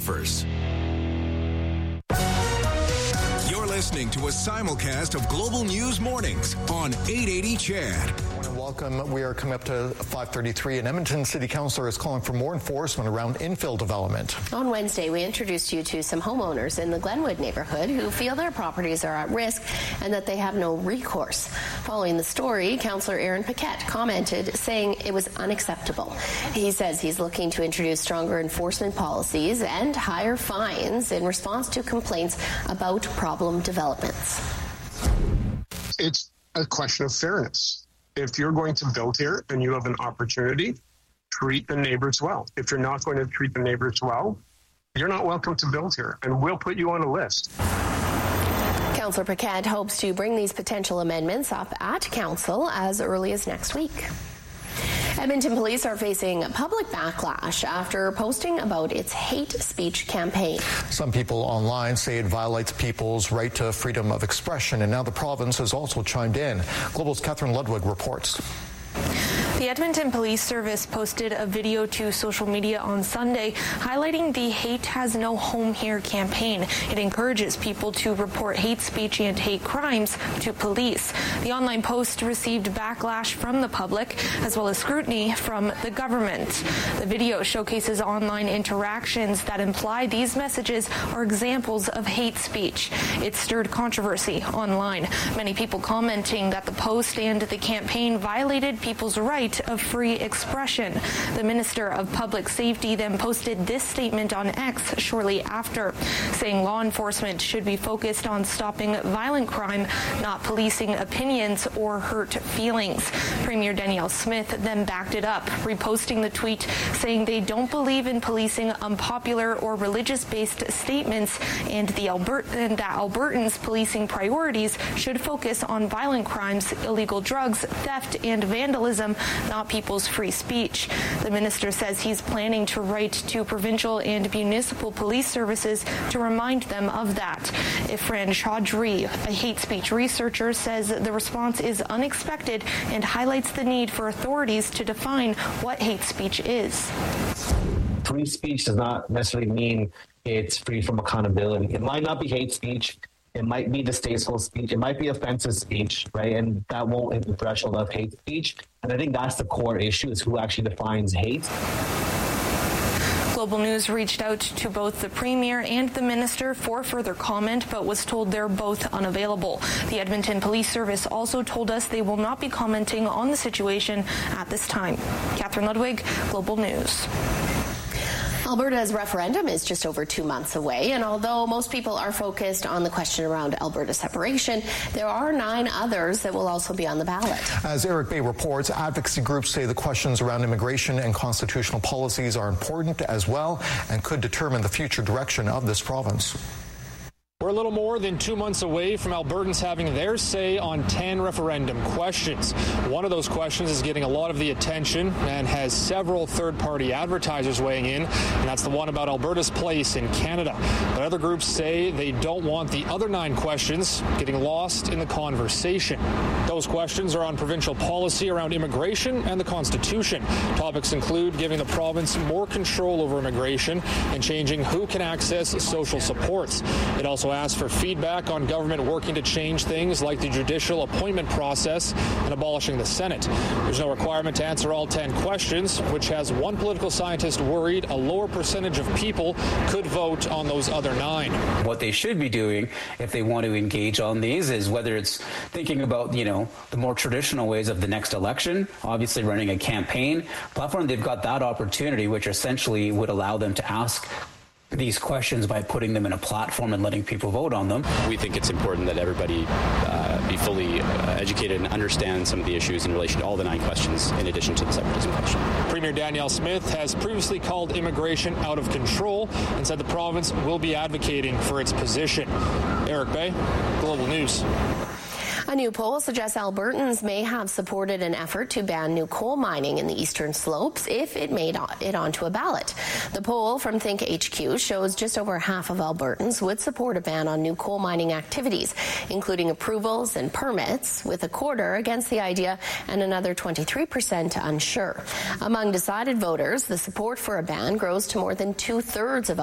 offers. You're listening to a simulcast of Global News Mornings on 880 CHED. Welcome. We are coming up to 5:33, and Edmonton City Councillor is calling for more enforcement around infill development. On Wednesday, we introduced you to some homeowners in the Glenwood neighborhood who feel their properties are at risk and that they have no recourse. Following the story, Councillor Aaron Paquette commented, saying it was unacceptable. He says he's looking to introduce stronger enforcement policies and higher fines in response to complaints about problem developments. It's a question of fairness. If you're going to build here and you have an opportunity, treat the neighbors well. If you're not going to treat the neighbors well, you're not welcome to build here, and we'll put you on a list. Councillor Paquette hopes to bring these potential amendments up at Council as early as next week. Edmonton police are facing public backlash after posting about its hate speech campaign. Some people online say it violates people's right to freedom of expression, and now the province has also chimed in. Global's Catherine Ludwig reports. The Edmonton Police Service posted a video to social media on Sunday highlighting the Hate Has No Home Here campaign. It encourages people to report hate speech and hate crimes to police. The online post received backlash from the public as well as scrutiny from the government. The video showcases online interactions that imply these messages are examples of hate speech. It stirred controversy online. Many people commenting that the post and the campaign violated people's right of free expression. The Minister of Public Safety then posted this statement on X shortly after, saying law enforcement should be focused on stopping violent crime, not policing opinions or hurt feelings. Premier Danielle Smith then backed it up, reposting the tweet saying they don't believe in policing unpopular or religious-based statements and that Albertans' policing priorities should focus on violent crimes, illegal drugs, theft, and vandalism, not people's free speech. The minister says he's planning to write to provincial and municipal police services to remind them of that. Ifran Chaudhry, a hate speech researcher, says the response is unexpected and highlights the need for authorities to define what hate speech is. Free speech does not necessarily mean it's free from accountability. It might not be hate speech. It might be distasteful speech. It might be offensive speech, right? And that won't hit the threshold of hate speech. And I think that's the core issue, is who actually defines hate. Global News reached out to both the Premier and the Minister for further comment, but was told they're both unavailable. The Edmonton Police Service also told us they will not be commenting on the situation at this time. Catherine Ludwig, Global News. Alberta's referendum is just over 2 months away, and although most people are focused on the question around Alberta separation, there are 9 others that will also be on the ballot. As Eric Bay reports, advocacy groups say the questions around immigration and constitutional policies are important as well and could determine the future direction of this province. We're a little more than 2 months away from Albertans having their say on 10 referendum questions. One of those questions is getting a lot of the attention and has several third-party advertisers weighing in, and that's the one about Alberta's place in Canada. But other groups say they don't want the other 9 questions getting lost in the conversation. Those questions are on provincial policy around immigration and the Constitution. Topics include giving the province more control over immigration and changing who can access social supports. It also asked for feedback on government working to change things like the judicial appointment process and abolishing the Senate. There's no requirement to answer all 10 questions, which has one political scientist worried a lower percentage of people could vote on those other 9. What they should be doing if they want to engage on these is whether it's thinking about, the more traditional ways of the next election, obviously running a campaign platform. They've got that opportunity, which essentially would allow them to ask these questions by putting them in a platform and letting people vote on them. We think it's important that everybody be fully educated and understand some of the issues in relation to all the 9 questions in addition to the separatism question. Premier Danielle Smith has previously called immigration out of control and said the province will be advocating for its position. Eric Bay, Global News. A new poll suggests Albertans may have supported an effort to ban new coal mining in the Eastern Slopes if it made it onto a ballot. The poll from Think HQ shows just over half of Albertans would support a ban on new coal mining activities, including approvals and permits, with a quarter against the idea and another 23% unsure. Among decided voters, the support for a ban grows to more than 2/3 of